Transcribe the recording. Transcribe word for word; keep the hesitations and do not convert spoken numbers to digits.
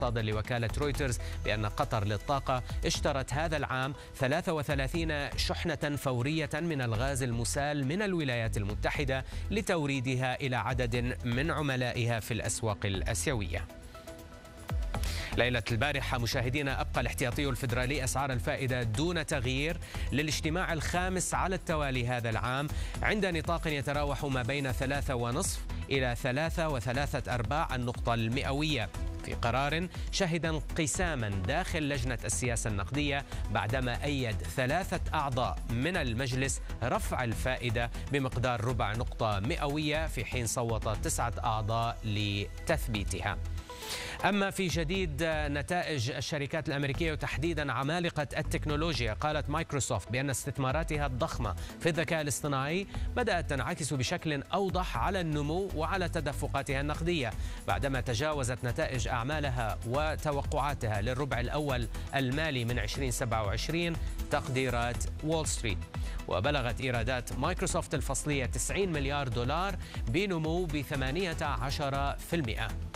مرصادا لوكالة رويترز بأن قطر للطاقة اشترت هذا العام ثلاث وثلاثين شحنة فورية من الغاز المسال من الولايات المتحدة لتوريدها إلى عدد من عملائها في الأسواق الآسيوية. ليلة البارحة مشاهدينا أبقى الاحتياطي الفيدرالي أسعار الفائدة دون تغيير للاجتماع الخامس على التوالي هذا العام عند نطاق يتراوح ما بين ثلاثة ونصف إلى ثلاثة وثلاثة أرباع النقطة المئوية، في قرار شهد انقساما داخل لجنة السياسة النقدية بعدما أيد ثلاثة أعضاء من المجلس رفع الفائدة بمقدار ربع نقطة مئوية، في حين صوت تسعة أعضاء لتثبيتها. أما في جديد نتائج الشركات الأمريكية وتحديدا عمالقة التكنولوجيا، قالت مايكروسوفت بأن استثماراتها الضخمة في الذكاء الاصطناعي بدأت تنعكس بشكل أوضح على النمو وعلى تدفقاتها النقدية بعدما تجاوزت نتائج أعمالها وتوقعاتها للربع الأول المالي من ألفين وسبعة وعشرين تقديرات وول ستريت، وبلغت إيرادات مايكروسوفت الفصلية تسعين مليار دولار بنمو ب ثمانية عشر بالمئة.